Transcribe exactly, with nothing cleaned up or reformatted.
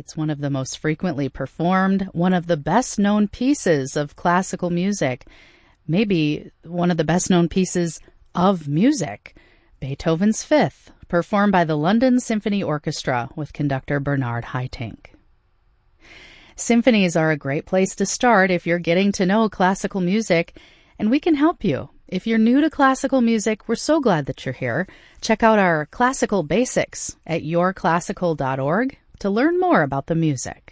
It's one of the most frequently performed, one of the best-known pieces of classical music, maybe one of the best-known pieces of music. Beethoven's Fifth, performed by the London Symphony Orchestra with conductor Bernard Haitink. Symphonies are a great place to start if you're getting to know classical music, and we can help you. If you're new to classical music, we're so glad that you're here. Check out our classical basics at your classical dot org to learn more about the music.